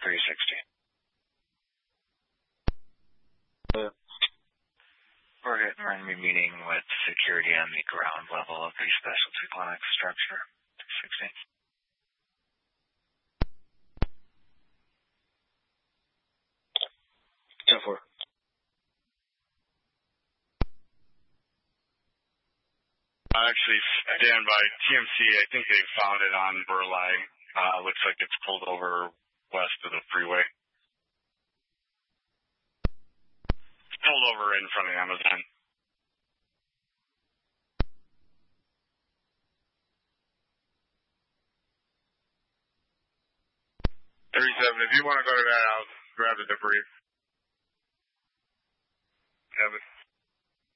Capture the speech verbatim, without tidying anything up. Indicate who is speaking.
Speaker 1: three sixty.
Speaker 2: Yeah.
Speaker 1: We're going to be meeting with security on the ground level of the specialty clinic structure. three sixty.
Speaker 2: ten four.
Speaker 3: Actually, stand by. T M C, I think they found it on Burleigh. Uh, looks like it's pulled over west of the freeway. It's pulled over in front of Amazon. thirty-seven, if you want to go to that, I'll grab the debrief. Have it.